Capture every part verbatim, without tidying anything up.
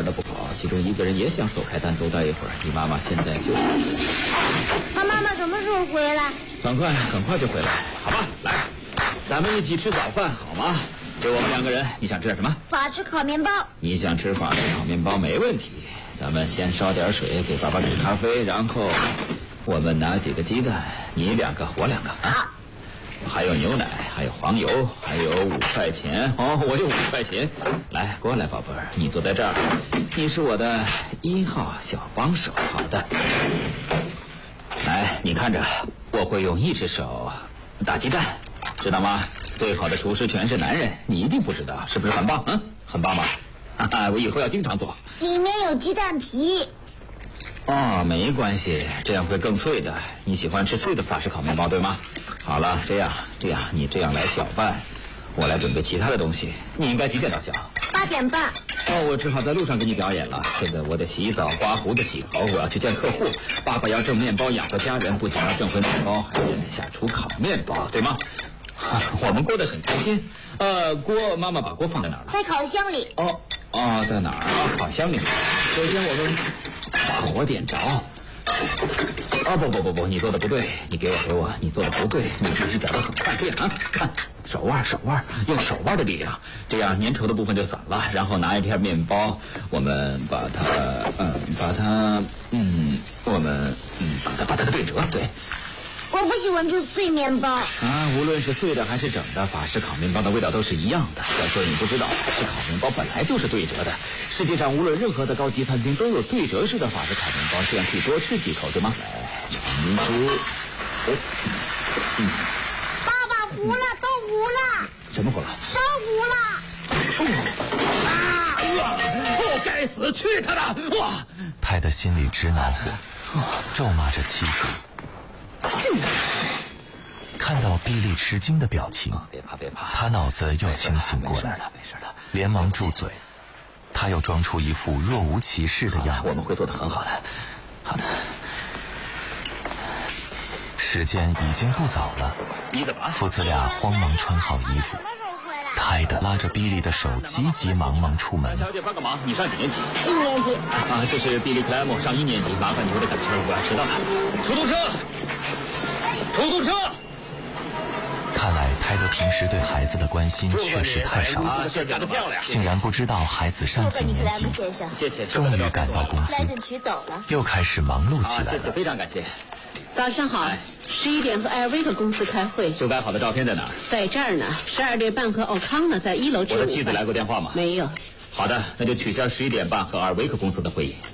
的不好，其中一个人也想走开单独待一会儿。你妈妈现在就…… 那妈妈什么时候回来？ 很快，很快就回来。好吧，来，咱们一起吃早饭好吗？就我们两个人，你想吃点什么？ 法式烤面包。你想吃法式烤面包没问题。咱们先烧点水，给爸爸煮咖啡，然后我们拿几个鸡蛋，你两个，我两个啊。还有牛奶，还有黄油，还有五块钱哦，我有五块钱。来，过来，宝贝儿，你坐在这儿，你是我的一号小帮手。好的，来，你看着，我会用一只手打鸡蛋，知道吗？最好的厨师全是男人，你一定不知道，是不是很棒？嗯，很棒吧？哈哈，我以后要经常做。 里面有鸡蛋皮。 哦，没关系，这样会更脆的。你喜欢吃脆的法式烤面包，对吗？好了，这样这样，你这样来搅拌，我来准备其他的东西。你应该几点到校？ 八点半。 哦，我只好在路上给你表演了。现在我得洗澡、刮胡子、洗头，我要去见客户。爸爸要挣面包养活家人，不仅要挣回面包，还得下厨烤面包，对吗？我们过得很开心。呃，锅，妈妈把锅放在哪儿了？ 在烤箱里。 哦哦，在哪儿？哦，烤箱里。首先我们把火点着。哦不不不不，你做的不对，你给我给我，你做的不对，你必须搅得很快，这样啊，看手腕手腕，用手腕的力量，这样粘稠的部分就散了。然后拿一片面包，我们把它嗯把它嗯我们嗯把它把它对折，对。 我不喜欢吃碎面包啊！无论是碎的还是整的，法式烤面包的味道都是一样的。要说你不知道，法式烤面包本来就是对折的。世界上无论任何的高级餐厅都有对折式的法式烤面包，这样可以多吃几口，对吗？来，尝吃。哦，嗯。 爸爸糊了，都糊了。 什么糊了？ 烧糊了。 啊！哇！哦，该死！去他的！哇！ 泰德心里直恼火，咒骂着妻子。看到比利吃惊的表情， 别怕别怕， 他脑子又清醒过来了，连忙住嘴。他又装出一副若无其事的样子。 我们会做得很好的，好的。 时间已经不早了，父子俩慌忙穿好衣服。泰德拉着比利的手，急急忙忙出门。 小姐帮个忙，你上几年级？ 一年级。 啊，这是比利克莱姆，上一年级，麻烦你给我赶车，我要迟到了。出租车，出租车。 看来泰德平时对孩子的关心确实太少了，竟然不知道孩子上几年级。 谢谢。 终于赶到公司，又开始忙碌起来了。 谢谢，非常感谢。 早上好，十一点和艾瑞克公司开会。 修改好的照片在哪儿？ 在这儿呢。十二点半和奥康呢在一楼吃午饭。 我的妻子来过电话吗？ 没有。 好的，那就取消十一点半和艾瑞克公司的会议。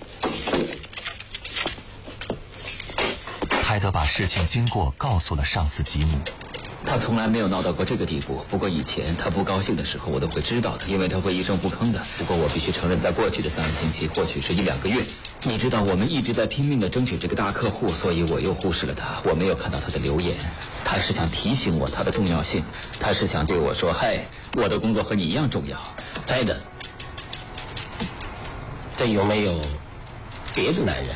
泰德把事情经过告诉了上司吉姆。 他从来没有闹到过这个地步，不过以前他不高兴的时候我都会知道的，因为他会一声不吭的。不过我必须承认，在过去的三个星期，或许是一两个月，你知道我们一直在拼命的争取这个大客户，所以我又忽视了他，我没有看到他的留言。他是想提醒我他的重要性，他是想对我说，嘿，我的工作和你一样重要。 泰德，这有没有别的男人？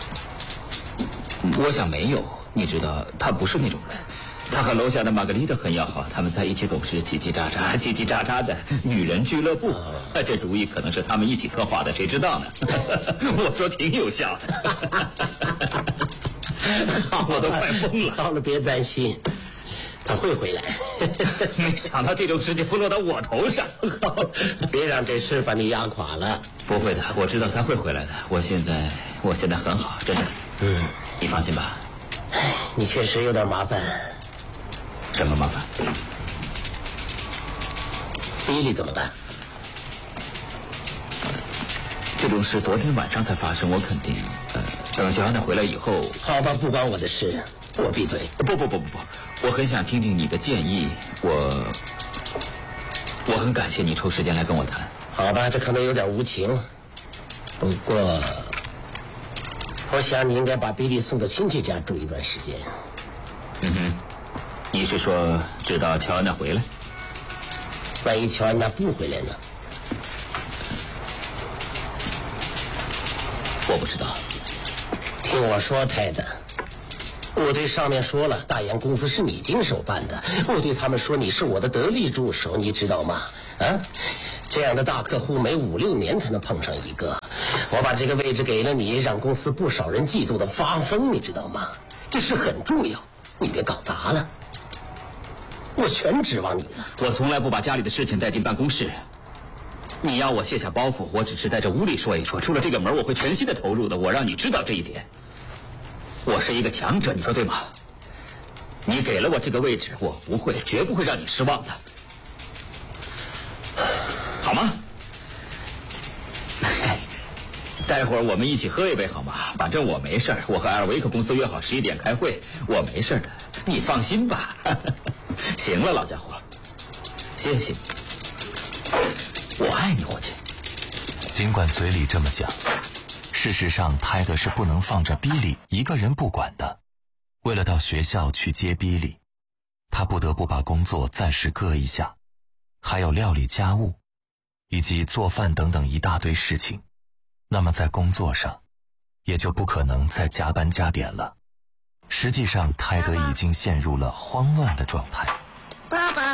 我想没有，你知道他不是那种人。他和楼下的玛格丽特很要好，他们在一起总是叽叽喳喳、叽叽喳喳的女人俱乐部。这主意可能是他们一起策划的，谁知道呢？我说挺有效的，我都快疯了。 好了，别担心，他会回来。 没想到这种事情会落到我头上， 别让这事把你压垮了。 不会的，我知道他会回来的。我现在，我现在很好，真的。 嗯， 你放心吧。 唉，你确实有点麻烦。 什么麻烦？ 比利怎么办？ 这种事昨天晚上才发生，我肯定，呃，等乔安娜回来以后。 好吧，不关我的事，我闭嘴。 不不不不不，我很想听听你的建议，我，我很感谢你抽时间来跟我谈。 好吧，这可能有点无情，不过，我想你应该把比利送到亲戚家住一段时间。 嗯哼。你是说直到乔安娜回来？ 万一乔安娜不回来呢？ 我不知道。 听我说，泰德，我对上面说了，大洋公司是你经手办的。我对他们说，你是我的得力助手，你知道吗？啊，这样的大客户每五六年才能碰上一个。 我把这个位置给了你，让公司不少人嫉妒的发疯，你知道吗？这事很重要，你别搞砸了。我全指望你了。 我从来不把家里的事情带进办公室。你要我卸下包袱，我只是在这屋里说一说。出了这个门，我会全心的投入的。我让你知道这一点。我是一个强者，你说对吗？你给了我这个位置，我不会，绝不会让你失望的，好吗？待会儿我们一起喝一杯好吗？反正我没事儿，我和艾尔维克公司约好十一点开会，我没事的，你放心吧。行了，老家伙，谢谢你，我爱你，伙计。 尽管嘴里这么讲，事实上泰德是不能放着比利一个人不管的。为了到学校去接比利，他不得不把工作暂时搁一下，还有料理家务以及做饭等等一大堆事情。那么在工作上也就不可能再加班加点了。实际上泰德已经陷入了慌乱的状态。 爸爸，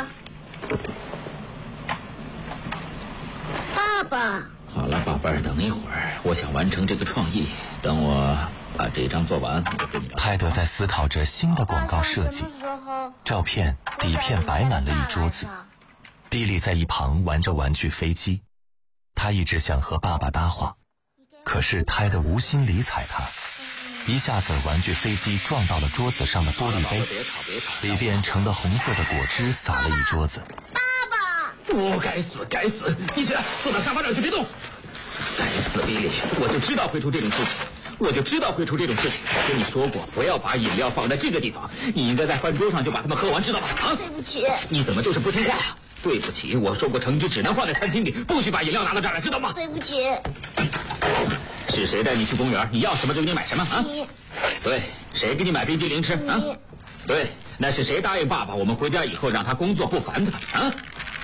爸爸。 好了，宝贝儿，等一会儿，我想完成这个创意。等我把这张做完，我给你。 泰德在思考着新的广告设计，照片底片摆满了一桌子。蒂莉在一旁玩着玩具飞机，他一直想和爸爸搭话，可是泰德无心理睬他。一下子玩具飞机撞到了桌子上的玻璃杯，里边盛的红色的果汁洒了一桌子。 爸爸！ 哦，该死该死！你起来，坐到沙发上去，别动！该死，比利！我就知道会出这种事情，我就知道会出这种事情。我跟你说过，不要把饮料放在这个地方，你应该在饭桌上就把它们喝完，知道吧？啊！ 对不起。 你怎么就是不听话？对不起，我说过橙汁只能放在餐厅里，不许把饮料拿到这儿来，知道吗？ 对不起。 是谁带你去公园？你要什么就给你买什么啊？ 你。 对，谁给你买冰激凌吃啊？对，那是谁答应爸爸，我们回家以后让他工作不烦他啊？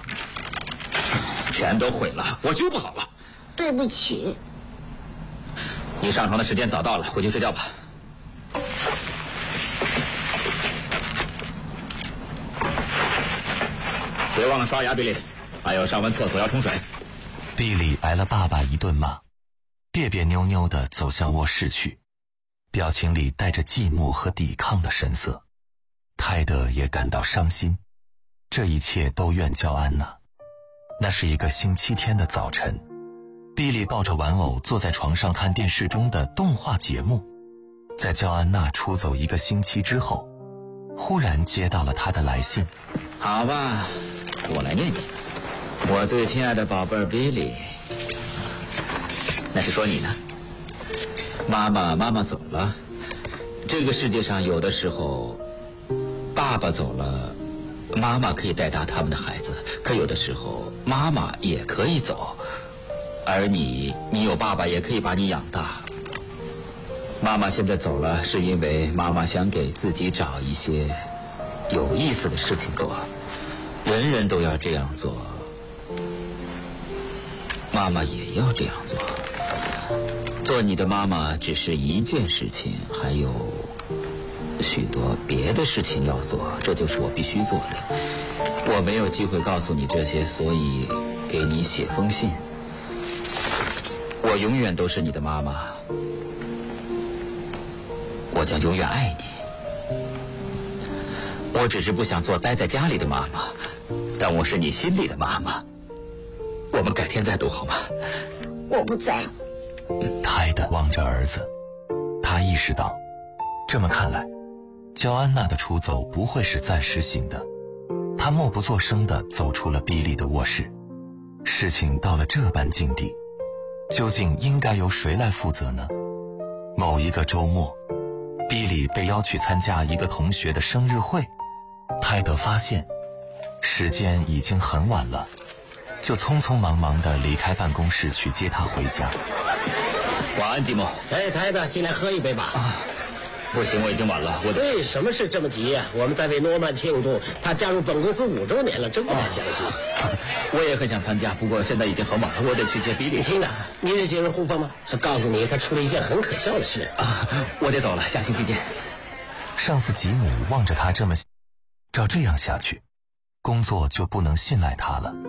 全都毁了，我修不好了。 对不起。 你上床的时间早到了，回去睡觉吧。别忘了刷牙，比利。还有上完厕所要冲水。 比利挨了爸爸一顿骂，别别扭扭地走向卧室去，表情里带着寂寞和抵抗的神色。泰德也感到伤心，这一切都怨焦安娜。那是一个星期天的早晨，比利抱着玩偶坐在床上看电视中的动画节目。在焦安娜出走一个星期之后，忽然接到了她的来信。 好吧，我来念念。我最亲爱的宝贝儿比利，那是说你呢。妈妈，妈妈走了。这个世界上有的时候，爸爸走了，妈妈可以带大他们的孩子，可有的时候妈妈也可以走，而你，你有爸爸也可以把你养大。妈妈现在走了，是因为妈妈想给自己找一些有意思的事情做。人人都要这样做，妈妈也要这样做。做你的妈妈只是一件事情，还有许多别的事情要做，这就是我必须做的。我没有机会告诉你这些，所以给你写封信。我永远都是你的妈妈，我将永远爱你。我只是不想做待在家里的妈妈，但我是你心里的妈妈。我们改天再读好吗？ 我不在乎。 泰德望着儿子，他意识到，这么看来，焦安娜的出走不会是暂时性的。他默不作声地走出了比利的卧室。事情到了这般境地，究竟应该由谁来负责呢？某一个周末，比利被邀去参加一个同学的生日会。泰德发现时间已经很晚了，就匆匆忙忙地离开办公室去接他回家。 晚安，吉姆。 哎，泰德，进来喝一杯吧。 啊，不行，我已经晚了，我得。 为什么是这么急呀、啊？我们在为诺曼庆祝，他加入本公司五周年了，真不敢相信。 啊、我也很想参加，不过现在已经很晚了，我得去接比利。 你听着，你是接任护方吗？告诉你，他出了一件很可笑的事啊！我得走了，下星期见。 上司吉姆望着他这么，照这样下去，工作就不能信赖他了。